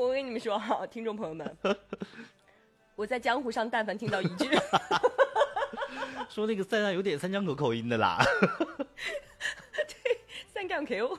我跟你们说哈，听众朋友们，我在江湖上但凡听到一句说那个塞纳有点三江口口音的啦。 对，三杠 Q。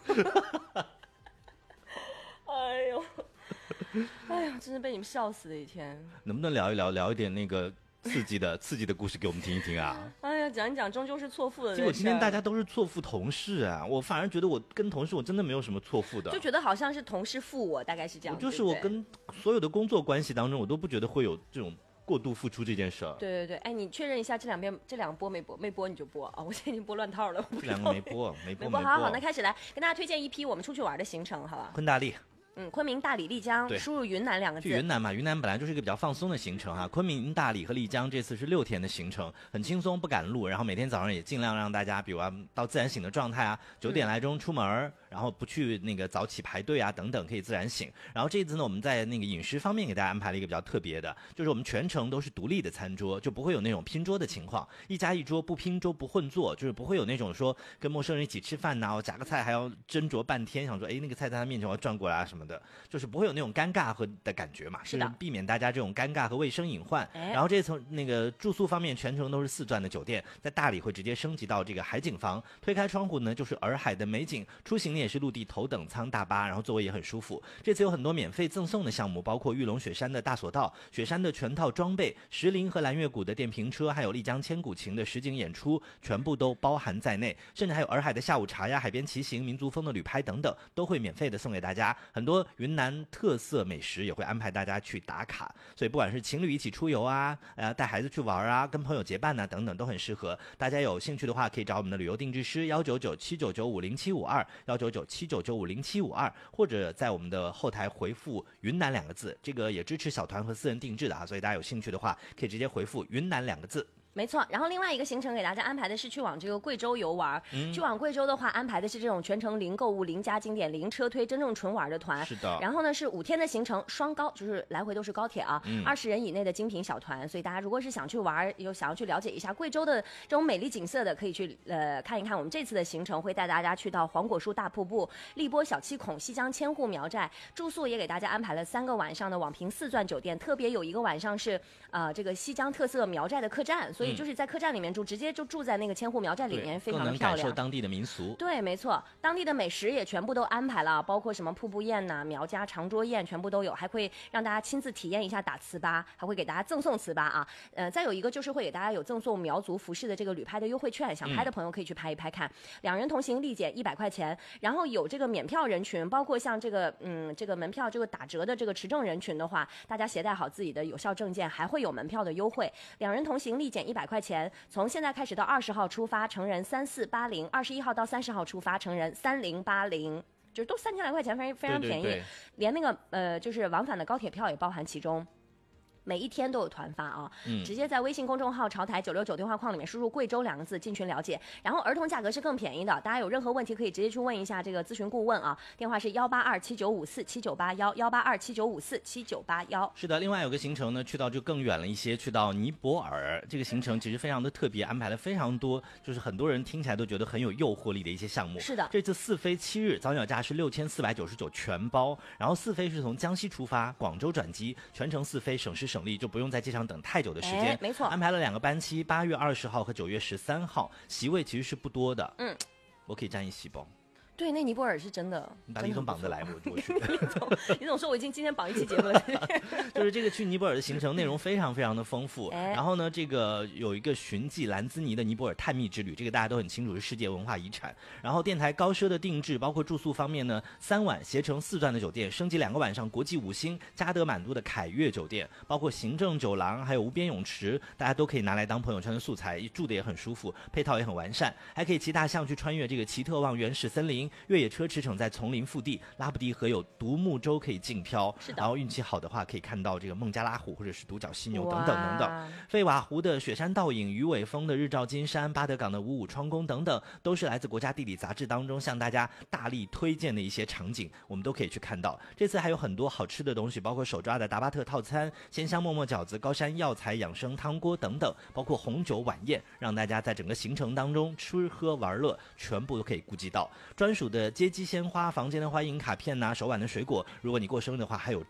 哎呦，哎呦，真是被你们笑死的一天。 能不能聊一点那个刺激的故事给我们听一听啊？ 哎呀，讲一讲，终究是错付的。 结果今天大家都是错付同事啊，我反而觉得我跟同事我真的没有什么错付的， 就觉得好像是同事付我，大概是这样。 就是我跟所有的工作关系当中，我都不觉得会有这种过度付出这件事儿。 对对对，哎，你确认一下这两播没播？没播你就播啊！我现在已经播乱套了。 这两个没播。 好，那开始来跟大家推荐一批我们出去玩的行程，好吧？ 昆大丽。 昆明、大理、丽江，输入云南2个字。 去云南嘛，云南本来就是一个比较放松的行程哈。昆明、大理和丽江这次是6天的行程，很轻松，不赶路，然后每天早上也尽量让大家，比如到自然醒的状态啊，9点来钟出门，然后不去那个早起排队啊等等，可以自然醒。然后这次呢，我们在那个饮食方面给大家安排了一个比较特别的，就是我们全程都是独立的餐桌，就不会有那种拼桌的情况，一家一桌，不拼桌不混坐，就是不会有那种说跟陌生人一起吃饭呐，我夹个菜还要斟酌半天，想说哎那个菜在他面前我要转过来啊什么的，就是不会有那种尴尬的感觉嘛，是避免大家这种尴尬和卫生隐患。然后这次那个住宿方面全程都是4钻的酒店，在大理会直接升级到这个海景房，推开窗户呢就是洱海的美景，出行呢也是陆地头等舱大巴，然后座位也很舒服。这次有很多免费赠送的项目，包括玉龙雪山的大索道、雪山的全套装备、石林和蓝月谷的电瓶车，还有丽江千古情的实景演出，全部都包含在内，甚至还有洱海的下午茶呀、海边骑行、民族风的旅拍等等，都会免费的送给大家。很多云南特色美食也会安排大家去打卡，所以不管是情侣一起出游啊，带孩子去玩啊，跟朋友结伴啊等等，都很适合。大家有兴趣的话，可以找我们的旅游定制师19979950752，19979950752，或者在我们的后台回复云南2个字，这个也支持小团和私人定制的啊，所以大家有兴趣的话，可以直接回复云南2个字。 没错，然后另外一个行程给大家安排的是去往这个贵州游玩。去往贵州的话，安排的是这种全程零购物、零加景点、零车推，真正纯玩的团。 是的。 然后呢是5天的行程，双高，就是来回都是高铁啊，20人以内的精品小团。所以大家如果是想去玩，有想要去了解一下贵州的这种美丽景色的，可以去看一看我们这次的行程，会带大家去到黄果树大瀑布、荔波小七孔、西江千户苗寨。住宿也给大家安排了3个晚上的网评4钻酒店，特别有一个晚上是这个西江特色苗寨的客栈。所以就是在客栈里面住，直接就住在那个千户苗寨里面，非常的漂亮， 更能感受当地的民俗。 对，没错，当地的美食也全部都安排了，包括什么瀑布宴呐、苗家长桌宴全部都有，还会让大家亲自体验一下打糍粑，还会给大家赠送糍粑啊。再有一个就是会给大家有赠送苗族服饰的这个旅拍的优惠券，想拍的朋友可以去拍一拍看。2人同行立减100块钱，然后有这个免票人群，包括像这个这个门票这个打折的这个持证人群的话，大家携带好自己的有效证件，还会有门票的优惠。2人同行立减100块钱。从现在开始到20号出发，成人3480；21号到30号出发，成人3080，就是都3000来块钱，非常便宜。 对， 连那个就是往返的高铁票也包含其中。每一天都有团发啊，直接在微信公众号潮台969对话框里面输入贵州2个字进群了解。然后儿童价格是更便宜的，大家有任何问题可以直接去问一下这个咨询顾问啊，电话是18279547981，18279547981。 是的，另外有个行程呢，去到就更远了一些，去到尼泊尔。这个行程其实非常的特别，安排了非常多，就是很多人听起来都觉得很有诱惑力的一些项目。 是的， 这次4飞7日，早鸟价是6499全包，然后4飞是从江西出发，广州转机，全程4飞，省时省力，就不用在机场等太久的时间。 没错， 安排了2个班期，8月20号和9月13号，席位其实是不多的。我可以占一席不？ 对，那尼泊尔是真的， 你把李总绑得来，我去。 李总说我已经今天绑一期节目了。 就是这个去尼泊尔的行程内容非常非常的丰富。然后呢，这个有一个寻迹兰兹尼的尼泊尔探秘之旅，这个大家都很清楚是世界文化遗产。然后电台高奢的定制，包括住宿方面呢，3晚携程4钻的酒店，升级2个晚上国际5星加德满都的凯悦酒店，包括行政酒廊，还有无边泳池，大家都可以拿来当朋友圈的素材，住的也很舒服，配套也很完善，还可以骑大象去穿越这个奇特旺原始森林。越野车驰骋在丛林腹地，拉布迪河有独木舟可以竞漂，然后运气好的话可以看到这个孟加拉虎或者是独角犀牛等等等等。费瓦湖的雪山倒影，鱼尾峰的日照金山，巴德港的五五窗宫等等，都是来自国家地理杂志当中向大家大力推荐的一些场景，我们都可以去看到。这次还有很多好吃的东西，包括手抓的达巴特套餐、鲜香馍馍饺子、高山药材养生汤锅等等，包括红酒晚宴，让大家在整个行程当中吃喝玩乐全部都可以顾及到。专属的接机鲜花、房间的欢迎卡片呐、手挽的水果，如果你过生日的话，还有